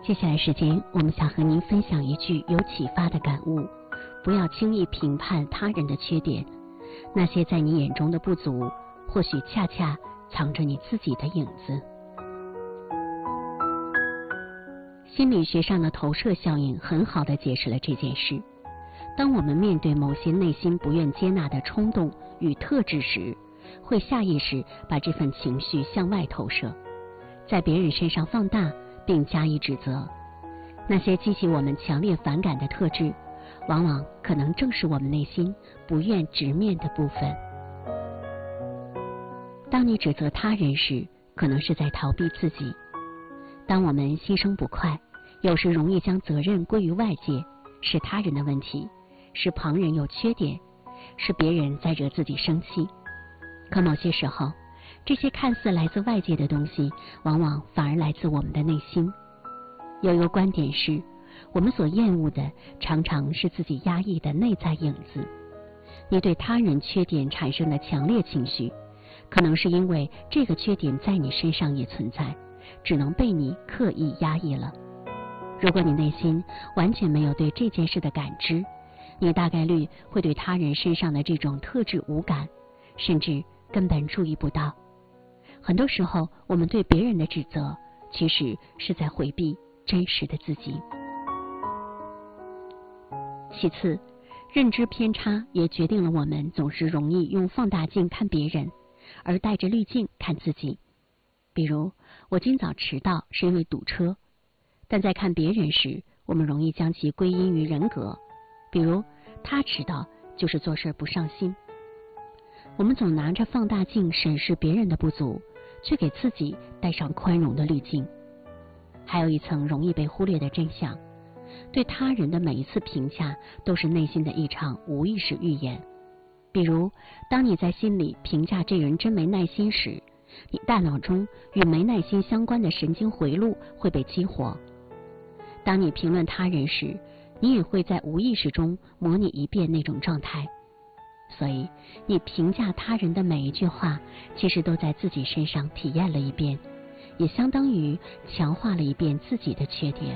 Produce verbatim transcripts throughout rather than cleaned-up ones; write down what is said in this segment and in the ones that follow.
接下来时间，我们想和您分享一句有启发的感悟：不要轻易评判他人的缺点，那些在你眼中的不足，或许恰恰藏着你自己的影子。心理学上的投射效应很好地解释了这件事。当我们面对某些内心不愿接纳的冲动与特质时，会下意识把这份情绪向外投射，在别人身上放大并加以指责。那些激起我们强烈反感的特质，往往可能正是我们内心不愿直面的部分。当你指责他人时，可能是在逃避自己。当我们心生不快，有时容易将责任归于外界，是他人的问题，是旁人有缺点，是别人在惹自己生气。可某些时候，这些看似来自外界的东西，往往反而来自我们的内心。有一个观点是，我们所厌恶的常常是自己压抑的内在影子。你对他人缺点产生的强烈情绪，可能是因为这个缺点在你身上也存在，只能被你刻意压抑了。如果你内心完全没有对这件事的感知，你大概率会对他人身上的这种特质无感，甚至根本注意不到。很多时候，我们对别人的指责，其实是在回避真实的自己。其次，认知偏差也决定了我们总是容易用放大镜看别人，而带着滤镜看自己。比如，我今早迟到是因为堵车，但在看别人时，我们容易将其归因于人格，比如他迟到就是做事不上心。我们总拿着放大镜审视别人的不足，却给自己带上宽容的滤镜。还有一层容易被忽略的真相，对他人的每一次评价都是内心的一场无意识预演。比如，当你在心里评价这人真没耐心时，你大脑中与没耐心相关的神经回路会被激活。当你评论他人时，你也会在无意识中模拟一遍那种状态。所以，你评价他人的每一句话，其实都在自己身上体验了一遍，也相当于强化了一遍自己的缺点。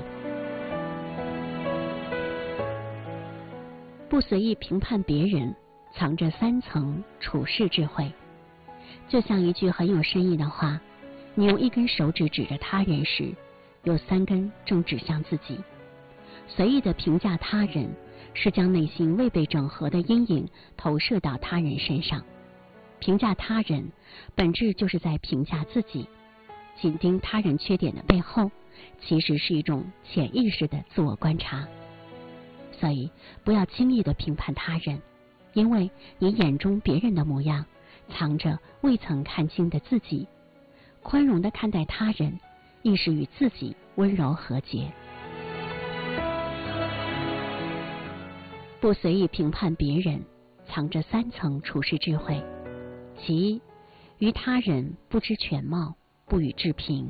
不随意评判别人，藏着三层处世智慧。就像一句很有深意的话，你用一根手指指着他人时，有三根正指向自己。随意的评价他人，是将内心未被整合的阴影投射到他人身上。评价他人，本质就是在评价自己。紧盯他人缺点的背后，其实是一种潜意识的自我观察。所以，不要轻易的评判他人，因为你眼中别人的模样，藏着未曾看清的自己。宽容的看待他人，亦是与自己温柔和解。不随意评判别人，藏着三层处世智慧。其一，于他人不知全貌，不予置评。